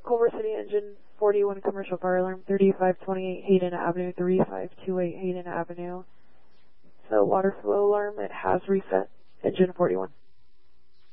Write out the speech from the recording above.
Culver City, engine 41, commercial fire alarm, 3528 Hayden Avenue, 3528 Hayden Avenue. So water flow alarm, it has reset, engine 41.